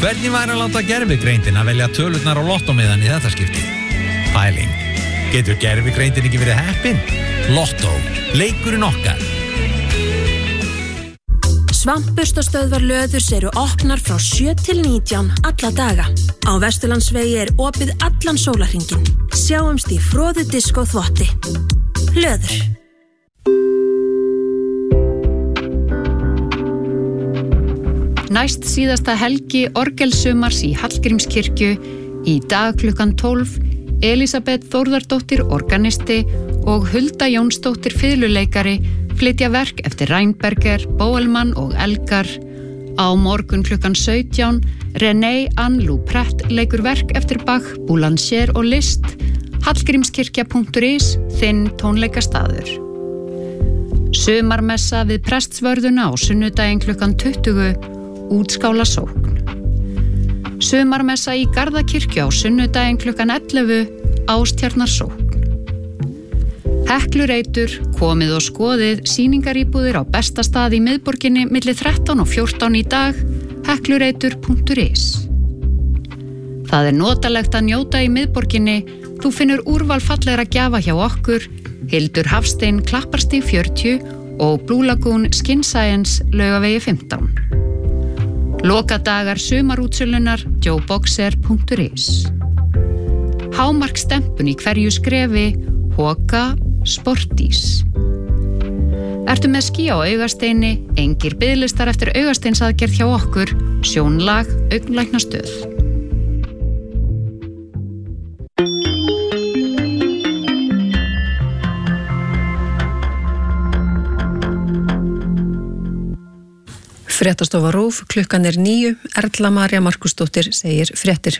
Hvernig væri að láta gervigreindin að velja tölurnar á lottómiðan í þetta skipti? Pæling. Getur gervigreindin ekki verið heppin? Lottó. Leikurinn okkar. Svampburstastöðvar Löðurs eru opnar frá 7 til 19 alla daga. Á Vesturlandsvegi opið allan sólarhringinn. Sjáumst í froðu diskó þvotti. Löður. Næst síðasta helgi orgelsumars í Hallgrímskirkju í dag klukkan 12 Elísabet Þórðardóttir organisti og Hulda Jónsdóttir fiðluleikari flytja verk eftir Reinberger, Boelmann og Elgar. Á morgun klukkan 17 René Anne Loupret leikur verk eftir Bach, Boulanger og Liszt. Hallgrímskirkja.is þinn tónleikastaður. Sumarmessa við Prestsvörðuna á sunnudaginn klukkan 20 útskála sókn. Sumarmessa í Garðakirkju á sunnudaginn klukkan 11 Ástjarnar sókn. Heklureitur, komið og skoðið sýningaríbúðir á besta stað í miðborginni milli 13 og 14 í dag, heklureitur.is. Það notalegt að njóta í miðborginni, þú finnur úrval fallegra gjafa hjá okkur, Hildur Hafstein Klapparstíg 40 og Blue Lagoon Skin Science Laugavegi 15. Lokadagar sumarútsölunar joeboxer.is. Hámarkstempun í hverju skrefi, Hoka Sportís. Ertu með ský á augasteini, engir biðlistar eftir augasteinsaðgerð hjá okkur, Sjónlag, Augnlæknastöð. Fréttastofa RÚV, klukkan 9, Erla María Markusdóttir segir fréttir.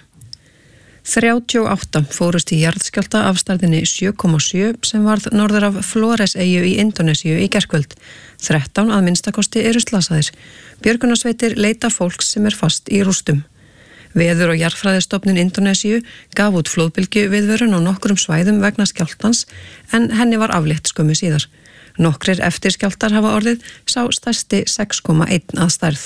38 fórust í jarðskjálfta af stærðinni 7,7 sem varð norður af Flores-eyju í Indónesíu í gærkvöld. 13 að minnstakosti eru slasaðir. Björgunarsveitir leita fólks sem fast í rústum. Veður- og jarðfræðistofnun Indónesíu gaf út flóðbylgju viðvörun á nokkrum svæðum vegna skjálftans en henni var aflétt skömmu síðar. Nokkrir eftirskjálftar hafa orðið, sá stærsti 6,1 að stærð.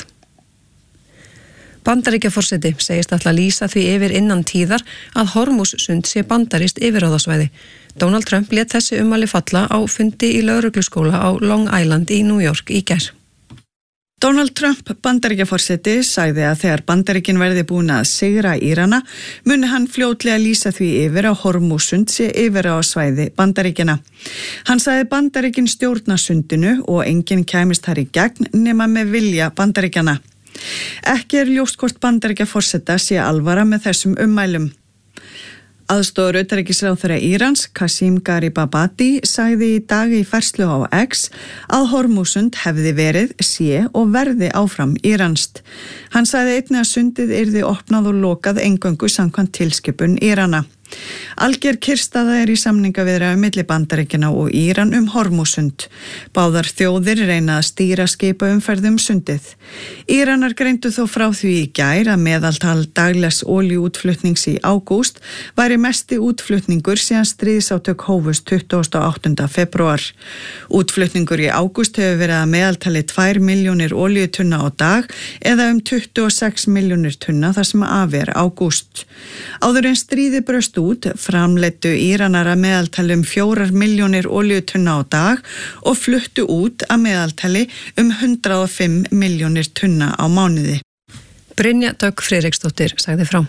Bandaríkjaforseti segist ætla að lýsa því yfir innan tíðar að Hormússund sé bandarískt yfirráðasvæði. Donald Trump lét þessi ummæli falla á fundi í lögregluskóla á Long Island í New York í gær. Donald Trump, Bandaríkjaforseti, sagði að þegar Bandaríkin verði búin að sigra Írana, muni hann fljótlega lýsa því yfir að Hormússund sé yfirráðasvæði Bandaríkjana. Hann sagði Bandaríkin stjórna sundinu og enginn kæmist þar í gegn nema með vilja Bandaríkjana. Ekki ljóst hvort Bandaríkjaforseta sé alvara með þessum ummælum. Aðstoðar utanríkisráðherra Írans, Qasim Garibabadi, sagði í dag í færslu á X að Hormússund hefði verið, sé og verði áfram íranskt. Hann sagði einnig að sundið yrði opnað og lokað eingöngu samkvæmt tilskipun Írana. Alger kyrrstaða í samningaviðræðum milli Bandaríkjanna og Íran Hormússund. Báðar þjóðir reyna að stýra skipaumferð sundið. Íranar greindu þó frá því í gær að meðaltal daglegs olíuútflutnings í ágúst væri mesti útflutningur síðan stríðsátök hófust 28. febrúar. Útflutningur í ágúst hefur verið að meðaltali 2 milljónir olíutunna á dag eða 26 milljónir tunna þar sem af ágúst. Áður en stríði braust út framleiddu Íranar að meðaltali 4 milljónir olíutunna á dag og fluttu út að meðaltali 105 milljónir tunna á mánuði. Brynja Dögg Friðriksdóttir sagði frá.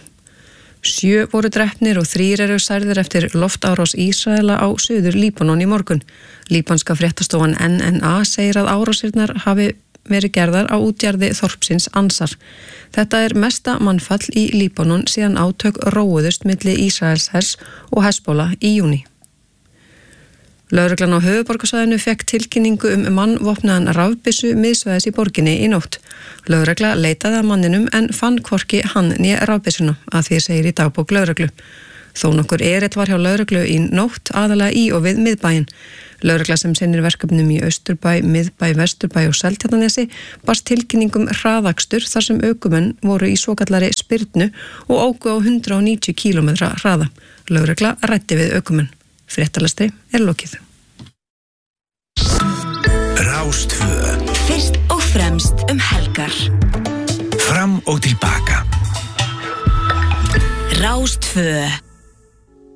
7 voru drepnir og 3 eru særðir eftir loftárás Ísraela á suður Líbanon í morgun. Líbanska fréttastofan NNA segir að árásirnar hafi verið gerðar á útjarði þorpsins Ansar. Þetta mesta mannfall í Líbanon síðan átök róuðust milli Ísraelshers og Hezbollah í júní. Lögreglan á höfuðborgarsvæðinu fekk tilkynningu mannvopnaðan rafbyssu miðsvæðis í borginni í nótt. Lögregla leitaði að manninum en fann hvorki hann né rafbyssuna, að því segir í dagbók lögreglu. Þó nokkur erill var hjá lögreglu í nótt aðalega í og við miðbæinn. Lögregla sem sinnir verkefnum í Austurbæ, Miðbæ, Vesturbæ og Seltjarnarnesi barst tilkynningum hraðakstur þar sem ökumenn voru í svokallari spyrnu og óku á 190 km hraða. Lögregla ræddi við ökumenn. Fréttalestri lokið. Rástvö. Fyrst og fremst helgar. Fram og tilbaka. Rás 2.